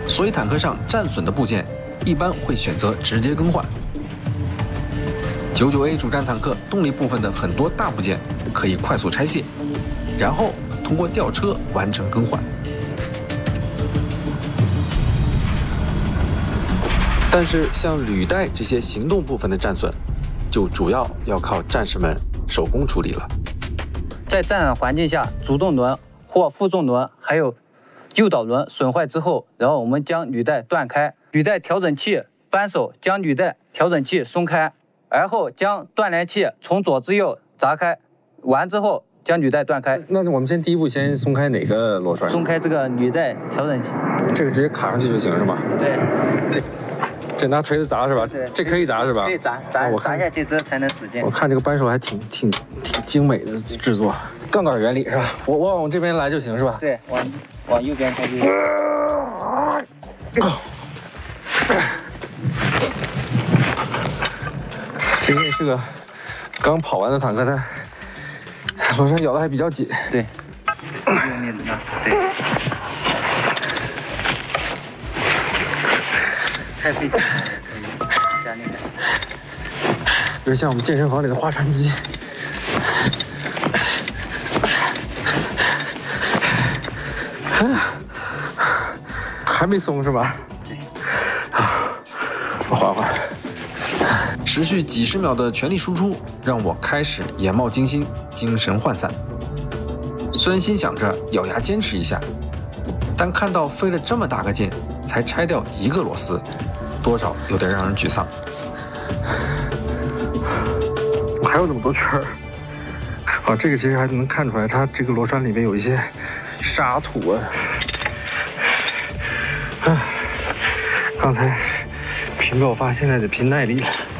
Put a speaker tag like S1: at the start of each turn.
S1: 所以坦克上战损的部件一般会选择直接更换。99A 主战坦克动力部分的很多大部件可以快速拆卸，然后通过吊车完成更换。但是像履带这些行动部分的战损，就主要要靠战士们手工处理了。
S2: 在战场环境下，主动轮或负重轮还有诱导轮损坏之后，然后我们将履带断开，履带调整器扳手将履带调整器松开，而后将断连器从左至右砸开，完之后将履带断开。
S3: 那我们第一步先松开哪个螺栓？
S2: 松开这个履带调整器。
S3: 这个直接卡上去就行是吧？
S2: 对。
S3: 这拿锤子砸是吧？
S2: 对。
S3: 这可以砸是吧？
S2: 可以砸下去这才能使劲。
S3: 我看这个扳手还挺精美的制作。杠杆原理是吧？我往这边来就行是吧？
S2: 对，往右边开就行。
S3: 这也是个刚跑完的坦克，它螺栓咬的还比较紧。
S2: 对，用力的呢。对。太费劲了，加力点。
S3: 有点像我们健身房里的划船机。还没松是吧？
S2: 对。
S3: 我缓缓。
S1: 持续几十秒的全力输出，让我开始眼冒金星，精神涣散。虽然心想着咬牙坚持一下，但看到费了这么大个劲才拆掉一个螺丝，多少有点让人沮丧。
S3: 还有那么多圈儿啊！这个其实还能看出来，它这个螺栓里面有一些沙土啊。刚才拼爆发，现在得拼耐力了。